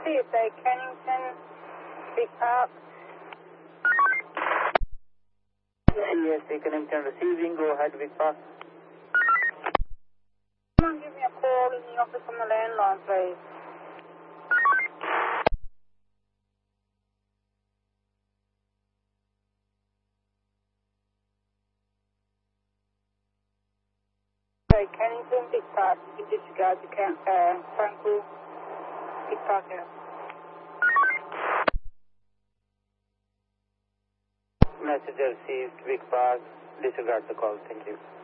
CSA Kennington, Big Park. CSA Kennington receiving, go ahead, Big Park. Someone give me a call in the office on the landline, please. Kennington, Big Park. You can disregard the phone call. Big Park out. Message received, Big Park. Disregard the call. Thank you.